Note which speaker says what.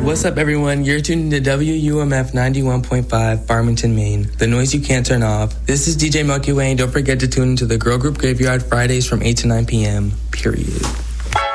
Speaker 1: What's up, everyone? You're tuned to WUMF 91.5, Farmington, Maine. The noise you can't turn off. This is DJ Milky Way, and don't forget to tune into the Girl Group Graveyard Fridays from 8 to 9 p.m. Period.